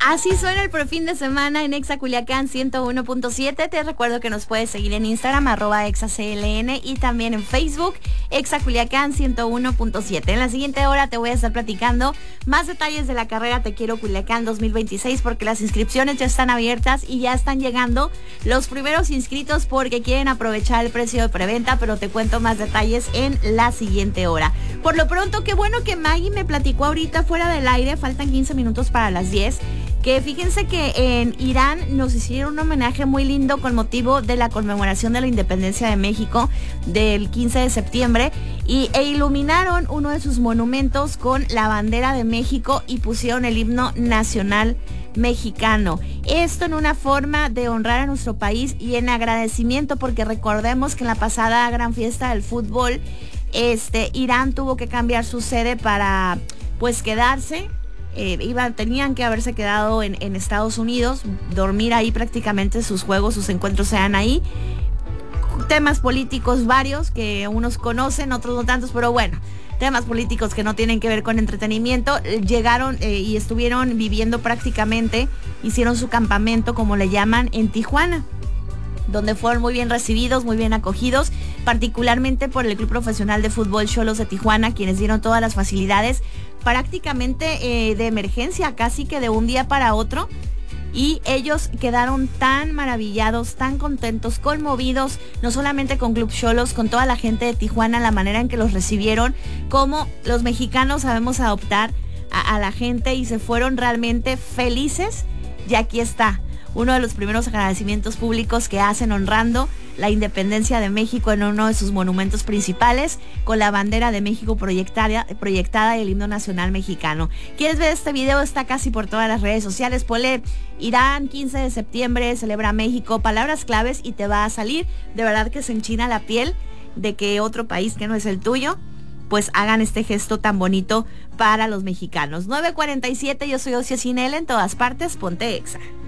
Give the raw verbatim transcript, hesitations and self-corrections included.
Así suena el por fin de semana en Exa Culiacán ciento uno punto siete. Te recuerdo que nos puedes seguir en Instagram, arroba exacln, y también en Facebook, Exa Culiacán ciento uno punto siete. En la siguiente hora te voy a estar platicando más detalles de la carrera Te Quiero Culiacán dos mil veintiséis, porque las inscripciones ya están abiertas y ya están llegando los primeros inscritos porque quieren aprovechar el precio de preventa, pero te cuento más detalles en la siguiente hora. Por lo pronto, qué bueno que Maggie me platicó ahorita fuera del aire, faltan quince minutos para las diez, que fíjense que en Irán nos hicieron un homenaje muy lindo con motivo de la conmemoración de la independencia de México del quince de septiembre y, e iluminaron uno de sus monumentos con la bandera de México y pusieron el himno nacional mexicano. Esto en una forma de honrar a nuestro país y en agradecimiento, porque recordemos que en la pasada gran fiesta del fútbol, este Irán tuvo que cambiar su sede para pues quedarse. Eh, iban, tenían que haberse quedado en, en Estados Unidos, dormir ahí prácticamente, sus juegos, sus encuentros sean ahí. Temas políticos varios que unos conocen, otros no tantos, pero bueno, temas políticos que no tienen que ver con entretenimiento. Eh, llegaron eh, y estuvieron viviendo prácticamente, hicieron su campamento, como le llaman, en Tijuana, donde fueron muy bien recibidos, muy bien acogidos, particularmente por el Club Profesional de Fútbol Xolos de Tijuana, quienes dieron todas las facilidades prácticamente eh, de emergencia, casi que de un día para otro, y ellos quedaron tan maravillados, tan contentos, conmovidos, no solamente con Club Xolos, con toda la gente de Tijuana, la manera en que los recibieron, como los mexicanos sabemos adoptar a, a la gente, y se fueron realmente felices. Y aquí está uno de los primeros agradecimientos públicos que hacen honrando la independencia de México en uno de sus monumentos principales, con la bandera de México proyectada, proyectada y el himno nacional mexicano. ¿Quieres ver este video? Está casi por todas las redes sociales. Ponle Irán, quince de septiembre, celebra México, palabras claves, y te va a salir. De verdad que se enchina la piel de que otro país que no es el tuyo pues hagan este gesto tan bonito para los mexicanos. nueve cuarenta y siete, yo soy Ocio Cinel, en todas partes, ponte Exa.